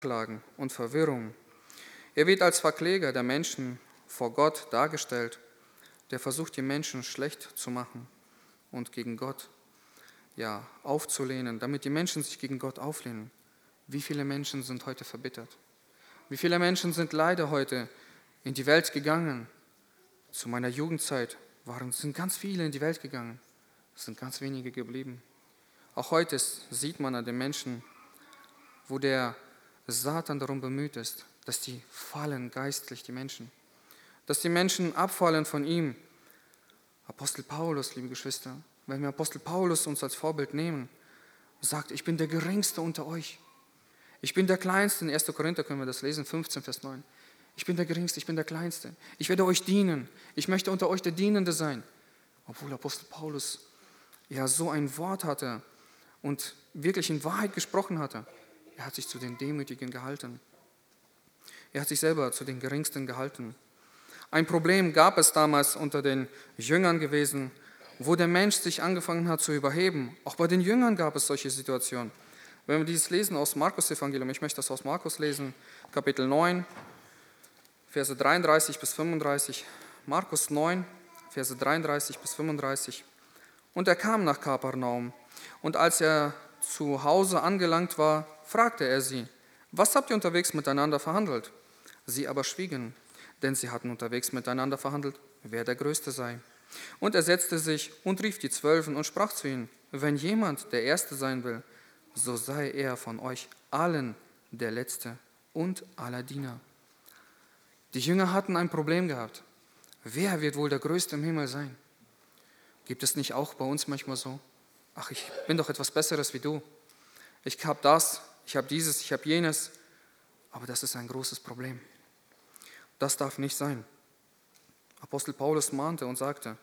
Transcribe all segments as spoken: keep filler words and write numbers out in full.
Klagen und Verwirrung. Er wird als Verkläger der Menschen vor Gott dargestellt, der versucht, die Menschen schlecht zu machen und gegen Gott ja, aufzulehnen, damit die Menschen sich gegen Gott auflehnen. Wie viele Menschen sind heute verbittert? Wie viele Menschen sind leider heute in die Welt gegangen? Zu meiner Jugendzeit waren, sind ganz viele in die Welt gegangen, es sind ganz wenige geblieben. Auch heute sieht man an den Menschen, wo der Satan darum bemüht ist, dass die fallen geistlich, die Menschen. Dass die Menschen abfallen von ihm. Apostel Paulus, liebe Geschwister, wenn wir Apostel Paulus uns als Vorbild nehmen, sagt, ich bin der Geringste unter euch. Ich bin der Kleinste. In erster Korinther können wir das lesen, fünfzehn, Vers neun. Ich bin der Geringste, ich bin der Kleinste. Ich werde euch dienen. Ich möchte unter euch der Dienende sein. Obwohl Apostel Paulus ja so ein Wort hatte und wirklich in Wahrheit gesprochen hatte. Er hat sich zu den Demütigen gehalten. Er hat sich selber zu den Geringsten gehalten. Ein Problem gab es damals unter den Jüngern gewesen, wo der Mensch sich angefangen hat zu überheben. Auch bei den Jüngern gab es solche Situationen. Wenn wir dieses lesen aus Markus Evangelium, ich möchte das aus Markus lesen, Kapitel neun, Verse dreiunddreißig bis fünfunddreißig. Markus neun, Verse dreiunddreißig bis fünfunddreißig. Und er kam nach Kapernaum, und als er zu Hause angelangt war, fragte er sie, was habt ihr unterwegs miteinander verhandelt? Sie aber schwiegen, denn sie hatten unterwegs miteinander verhandelt, wer der Größte sei. Und er setzte sich und rief die Zwölfen und sprach zu ihnen, wenn jemand der Erste sein will, so sei er von euch allen der Letzte und aller Diener. Die Jünger hatten ein Problem gehabt. Wer wird wohl der Größte im Himmel sein? Gibt es nicht auch bei uns manchmal so? Ach, ich bin doch etwas Besseres wie du. Ich habe das, ich habe dieses, ich habe jenes. Aber das ist ein großes Problem. Das darf nicht sein. Apostel Paulus mahnte und sagte,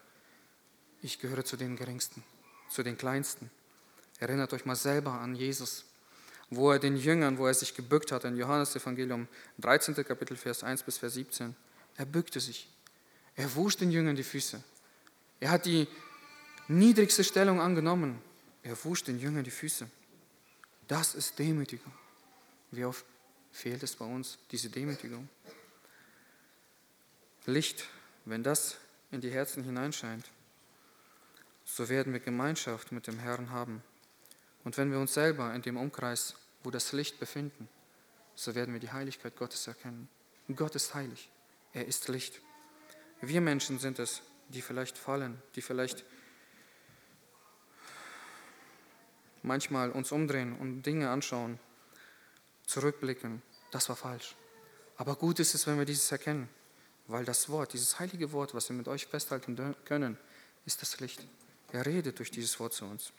ich gehöre zu den Geringsten, zu den Kleinsten. Erinnert euch mal selber an Jesus, wo er den Jüngern, wo er sich gebückt hat, in Johannes Evangelium, dreizehnten Kapitel, Vers eins bis Vers siebzehn. Er bückte sich. Er wusch den Jüngern die Füße. Er hat die niedrigste Stellung angenommen. Er wusch den Jüngern die Füße. Das ist Demütigung. Wie oft fehlt es bei uns, diese Demütigung? Licht, wenn das in die Herzen hineinscheint, so werden wir Gemeinschaft mit dem Herrn haben. Und wenn wir uns selber in dem Umkreis, wo das Licht befinden, so werden wir die Heiligkeit Gottes erkennen. Gott ist heilig, er ist Licht. Wir Menschen sind es, die vielleicht fallen, die vielleicht manchmal uns umdrehen und Dinge anschauen, zurückblicken. Das war falsch. Aber gut ist es, wenn wir dieses erkennen, weil das Wort, dieses heilige Wort, was wir mit euch festhalten können, ist das Licht. Er redet durch dieses Wort zu uns.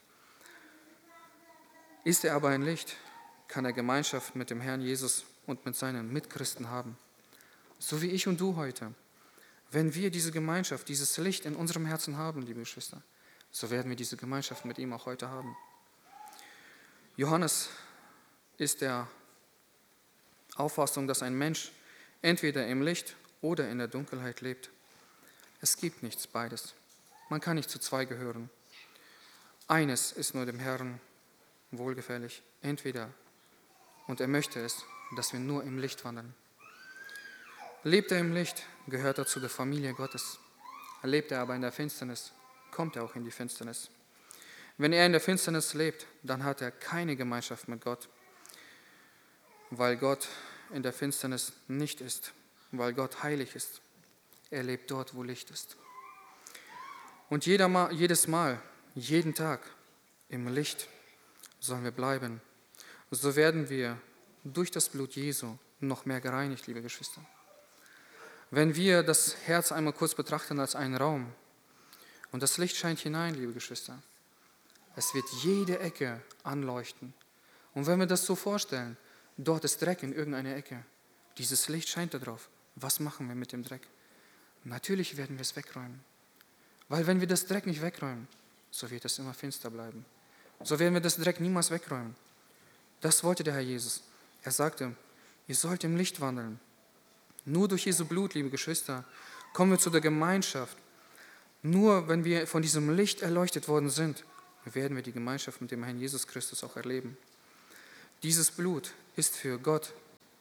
Ist er aber ein Licht, kann er Gemeinschaft mit dem Herrn Jesus und mit seinen Mitchristen haben. So wie ich und du heute. Wenn wir diese Gemeinschaft, dieses Licht in unserem Herzen haben, liebe Geschwister, so werden wir diese Gemeinschaft mit ihm auch heute haben. Johannes ist der Auffassung, dass ein Mensch entweder im Licht oder in der Dunkelheit lebt. Es gibt nichts, beides. Man kann nicht zu zwei gehören. Eines ist nur dem Herrn wohlgefällig, entweder, und er möchte es, dass wir nur im Licht wandeln. Lebt er im Licht, gehört er zu der Familie Gottes. Lebt er aber in der Finsternis, kommt er auch in die Finsternis. Wenn er in der Finsternis lebt, dann hat er keine Gemeinschaft mit Gott, weil Gott in der Finsternis nicht ist, weil Gott heilig ist. Er lebt dort, wo Licht ist. Und jeder Mal, jedes Mal, jeden Tag im Licht sollen wir bleiben. So werden wir durch das Blut Jesu noch mehr gereinigt, liebe Geschwister. Wenn wir das Herz einmal kurz betrachten als einen Raum und das Licht scheint hinein, liebe Geschwister, es wird jede Ecke anleuchten. Und wenn wir das so vorstellen, dort ist Dreck in irgendeiner Ecke, dieses Licht scheint da drauf. Was machen wir mit dem Dreck? Natürlich werden wir es wegräumen. Weil wenn wir das Dreck nicht wegräumen, so wird es immer finster bleiben. So werden wir das Dreck niemals wegräumen. Das wollte der Herr Jesus. Er sagte, ihr sollt im Licht wandeln. Nur durch Jesu Blut, liebe Geschwister, kommen wir zu der Gemeinschaft. Nur wenn wir von diesem Licht erleuchtet worden sind, werden wir die Gemeinschaft mit dem Herrn Jesus Christus auch erleben. Dieses Blut ist für Gott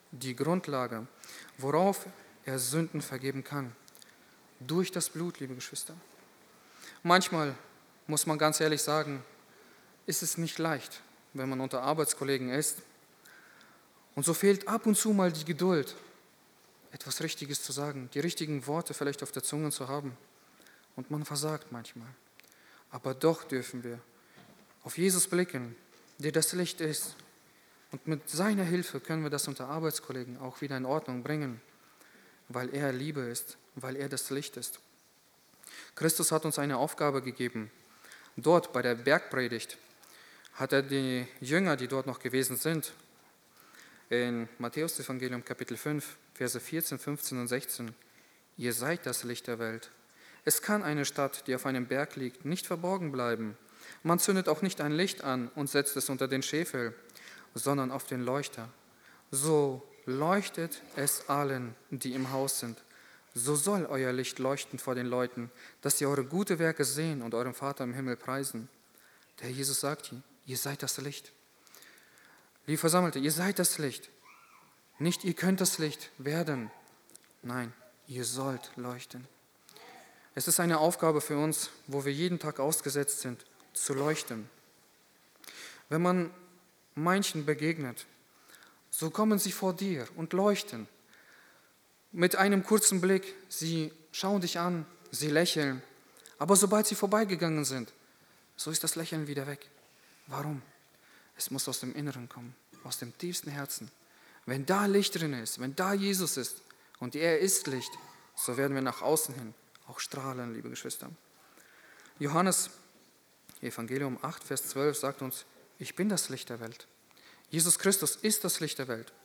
die Grundlage, worauf er Sünden vergeben kann. Durch das Blut, liebe Geschwister. Manchmal, muss man ganz ehrlich sagen, ist es nicht leicht, wenn man unter Arbeitskollegen ist. Und so fehlt ab und zu mal die Geduld, etwas Richtiges zu sagen, die richtigen Worte vielleicht auf der Zunge zu haben. Und man versagt manchmal. Aber doch dürfen wir auf Jesus blicken, der das Licht ist. Und mit seiner Hilfe können wir das unter Arbeitskollegen auch wieder in Ordnung bringen, weil er Liebe ist, weil er das Licht ist. Christus hat uns eine Aufgabe gegeben. Dort bei der Bergpredigt hat er die Jünger, die dort noch gewesen sind, in Matthäus Evangelium Kapitel fünf, Verse vierzehn, fünfzehn und sechzehn, ihr seid das Licht der Welt. Es kann eine Stadt, die auf einem Berg liegt, nicht verborgen bleiben. Man zündet auch nicht ein Licht an und setzt es unter den Scheffel, sondern auf den Leuchter. So leuchtet es allen, die im Haus sind. So soll euer Licht leuchten vor den Leuten, dass sie eure gute Werke sehen und euren Vater im Himmel preisen. Der Jesus sagt hier, ihr seid das Licht. Liebe Versammelte, ihr seid das Licht. Nicht ihr könnt das Licht werden. Nein, ihr sollt leuchten. Es ist eine Aufgabe für uns, wo wir jeden Tag ausgesetzt sind, zu leuchten. Wenn man manchen begegnet, so kommen sie vor dir und leuchten. Mit einem kurzen Blick, sie schauen dich an, sie lächeln, aber sobald sie vorbeigegangen sind, so ist das Lächeln wieder weg. Warum? Es muss aus dem Inneren kommen, aus dem tiefsten Herzen. Wenn da Licht drin ist, wenn da Jesus ist und er ist Licht, so werden wir nach außen hin auch strahlen, liebe Geschwister. Johannes, Evangelium acht, Vers zwölf sagt uns, ich bin das Licht der Welt. Jesus Christus ist das Licht der Welt.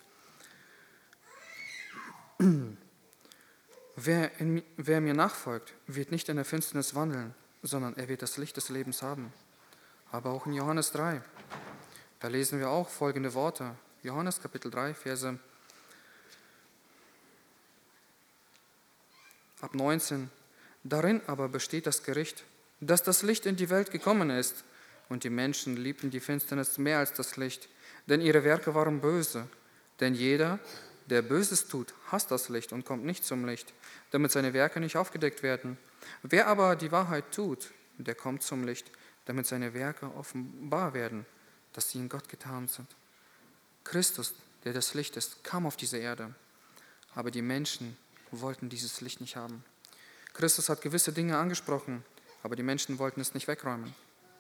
Wer, in, wer mir nachfolgt, wird nicht in der Finsternis wandeln, sondern er wird das Licht des Lebens haben. Aber auch in Johannes drei, da lesen wir auch folgende Worte. Johannes Kapitel drei, Verse ab neunzehn. Darin aber besteht das Gericht, dass das Licht in die Welt gekommen ist, und die Menschen liebten die Finsternis mehr als das Licht, denn ihre Werke waren böse. Denn jeder, der Böses tut, hasst das Licht und kommt nicht zum Licht, damit seine Werke nicht aufgedeckt werden. Wer aber die Wahrheit tut, der kommt zum Licht, damit seine Werke offenbar werden, dass sie in Gott getan sind. Christus, der das Licht ist, kam auf diese Erde, aber die Menschen wollten dieses Licht nicht haben. Christus hat gewisse Dinge angesprochen, aber die Menschen wollten es nicht wegräumen.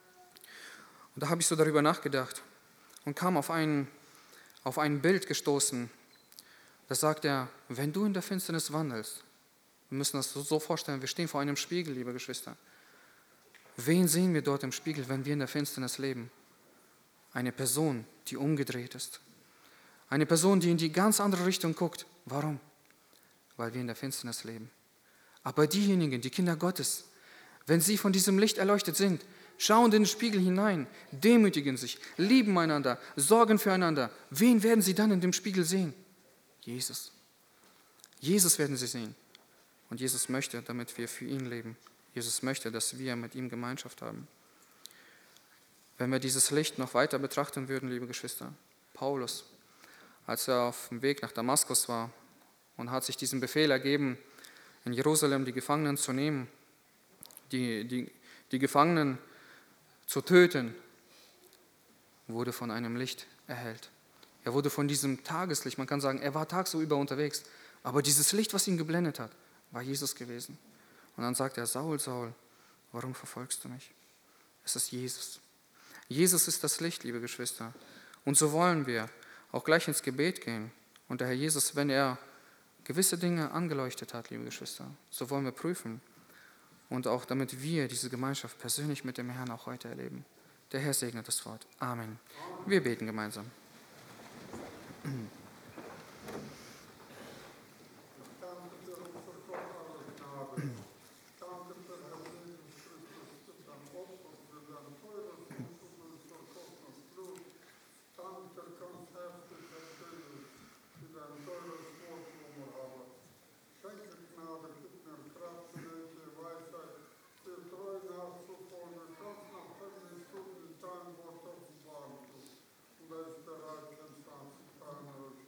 Und da habe ich so darüber nachgedacht und kam auf ein, auf ein Bild gestoßen. Da sagt er, wenn du in der Finsternis wandelst, wir müssen das so vorstellen, wir stehen vor einem Spiegel, liebe Geschwister. Wen sehen wir dort im Spiegel, wenn wir in der Finsternis leben? Eine Person, die umgedreht ist. Eine Person, die in die ganz andere Richtung guckt. Warum? Weil wir in der Finsternis leben. Aber diejenigen, die Kinder Gottes, wenn sie von diesem Licht erleuchtet sind, schauen in den Spiegel hinein, demütigen sich, lieben einander, sorgen füreinander. Wen werden sie dann in dem Spiegel sehen? Jesus. Jesus werden sie sehen. Und Jesus möchte, damit wir für ihn leben. Jesus möchte, dass wir mit ihm Gemeinschaft haben. Wenn wir dieses Licht noch weiter betrachten würden, liebe Geschwister, Paulus, als er auf dem Weg nach Damaskus war und hat sich diesen Befehl ergeben, in Jerusalem die Gefangenen zu nehmen, die, die, die Gefangenen zu töten, wurde von einem Licht erhellt. Er wurde von diesem Tageslicht, man kann sagen, er war tagsüber unterwegs, aber dieses Licht, was ihn geblendet hat, war Jesus gewesen. Und dann sagt er, Saul, Saul, warum verfolgst du mich? Es ist Jesus. Jesus ist das Licht, liebe Geschwister. Und so wollen wir auch gleich ins Gebet gehen. Und der Herr Jesus, wenn er gewisse Dinge angeleuchtet hat, liebe Geschwister, so wollen wir prüfen. Und auch damit wir diese Gemeinschaft persönlich mit dem Herrn auch heute erleben. Der Herr segnet das Wort. Amen. Wir beten gemeinsam. Leis bereit, den Staat zu teilen,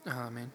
Amen.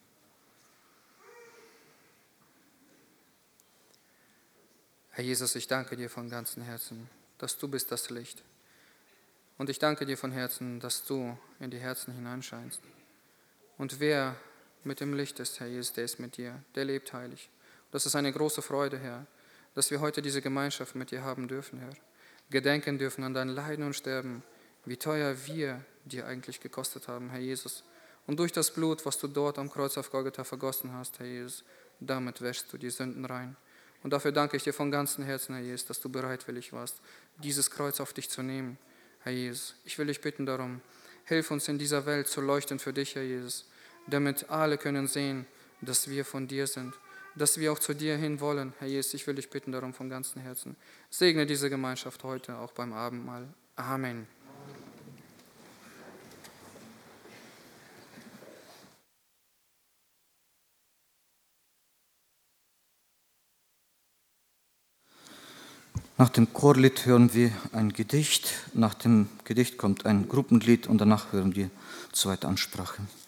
Herr Jesus, ich danke dir von ganzem Herzen, dass du bist das Licht. Und ich danke dir von Herzen, dass du in die Herzen hineinscheinst. Und wer mit dem Licht ist, Herr Jesus, der ist mit dir, der lebt heilig. Das ist eine große Freude, Herr, dass wir heute diese Gemeinschaft mit dir haben dürfen, Herr. Gedenken dürfen an dein Leiden und Sterben, wie teuer wir dir eigentlich gekostet haben, Herr Jesus. Und durch das Blut, was du dort am Kreuz auf Golgatha vergossen hast, Herr Jesus, damit wäschst du die Sünden rein. Und dafür danke ich dir von ganzem Herzen, Herr Jesus, dass du bereitwillig warst, dieses Kreuz auf dich zu nehmen, Herr Jesus. Ich will dich bitten darum, hilf uns in dieser Welt zu leuchten für dich, Herr Jesus, damit alle können sehen, dass wir von dir sind, dass wir auch zu dir hin wollen, Herr Jesus. Ich will dich bitten darum von ganzem Herzen. Segne diese Gemeinschaft heute auch beim Abendmahl. Amen. Nach dem Chorlied hören wir ein Gedicht, nach dem Gedicht kommt ein Gruppenlied und danach hören wir zweite Ansprache.